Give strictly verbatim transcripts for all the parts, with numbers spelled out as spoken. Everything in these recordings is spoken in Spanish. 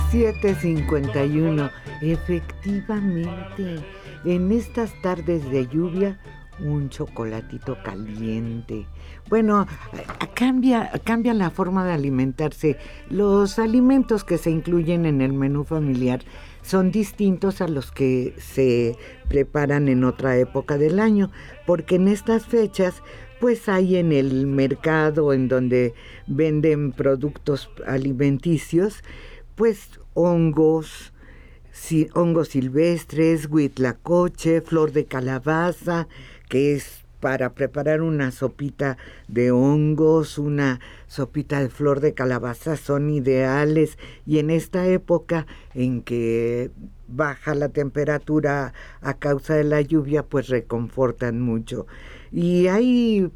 siete cincuenta y uno. Efectivamente, en estas tardes de lluvia, un chocolatito caliente. Bueno, cambia, cambia la forma de alimentarse. Los alimentos que se incluyen en el menú familiar son distintos a los que se preparan en otra época del año, porque en estas fechas pues hay en el mercado, en donde venden productos alimenticios, pues hongos, si, hongos silvestres, huitlacoche, flor de calabaza, que es para preparar una sopita de hongos, una sopita de flor de calabaza, son ideales, y en esta época en que baja la temperatura a causa de la lluvia, pues reconfortan mucho. Y hay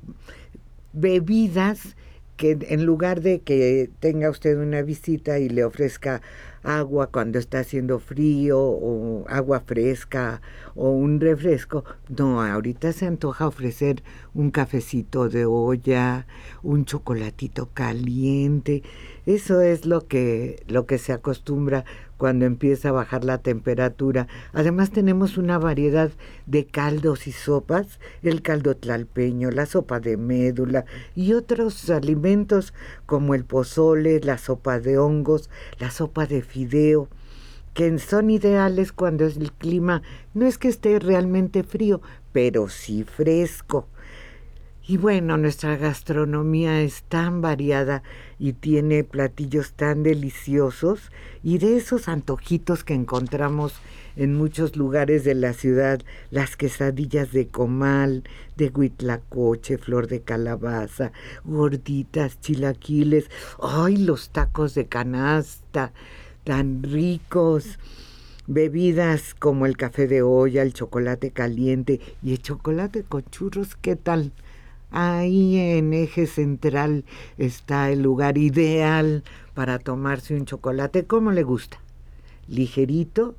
bebidas que en lugar de que tenga usted una visita y le ofrezca agua cuando está haciendo frío, o agua fresca o un refresco, no, ahorita se antoja ofrecer un cafecito de olla, un chocolatito caliente. Eso es lo que, lo que se acostumbra cuando empieza a bajar la temperatura. Además tenemos una variedad de caldos y sopas, el caldo tlalpeño, la sopa de médula y otros alimentos como el pozole, la sopa de hongos, la sopa de fideo, que son ideales cuando el clima no es que esté realmente frío, pero sí fresco. Y bueno, nuestra gastronomía es tan variada y tiene platillos tan deliciosos, y de esos antojitos que encontramos en muchos lugares de la ciudad, las quesadillas de comal, de huitlacoche, flor de calabaza, gorditas, chilaquiles, ¡ay, los tacos de canasta, tan ricos! Bebidas como el café de olla, el chocolate caliente y el chocolate con churros, ¿qué tal? Ahí en Eje Central está el lugar ideal para tomarse un chocolate. ¿Cómo le gusta? Ligerito,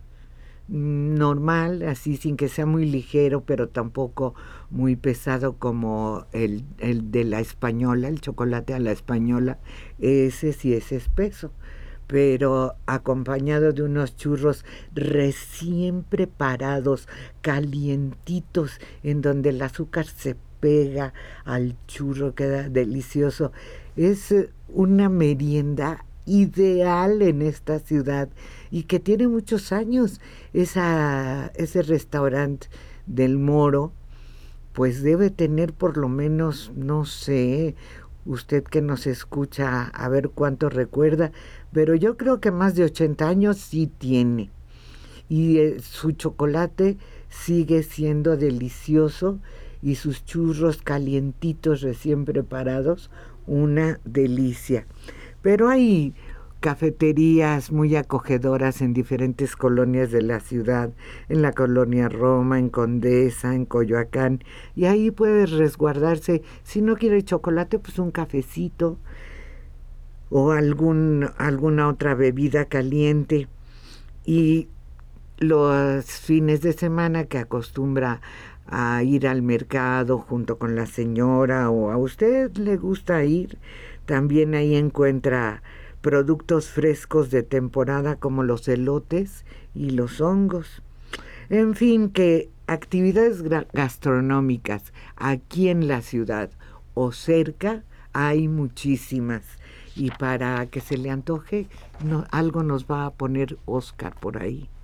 normal, así sin que sea muy ligero, pero tampoco muy pesado como el, el de la española, el chocolate a la española. Ese sí es espeso, pero acompañado de unos churros recién preparados, calientitos, en donde el azúcar se pega al churro, queda delicioso. Es una merienda ideal en esta ciudad y que tiene muchos años. Esa, ese restaurante del Moro, pues debe tener por lo menos, no sé, usted que nos escucha, a ver cuánto recuerda, pero yo creo que más de ochenta años sí tiene. Y eh, su chocolate sigue siendo delicioso, y sus churros calientitos recién preparados, una delicia. Pero hay cafeterías muy acogedoras en diferentes colonias de la ciudad, en la colonia Roma, en Condesa, en Coyoacán, y ahí puede resguardarse, si no quiere chocolate, pues un cafecito o algún, alguna otra bebida caliente. Y los fines de semana que acostumbra a ir al mercado junto con la señora, o a usted le gusta ir, también ahí encuentra productos frescos de temporada como los elotes y los hongos. En fin, que actividades gastronómicas aquí en la ciudad o cerca hay muchísimas, y para que se le antoje, no, algo nos va a poner Oscar por ahí.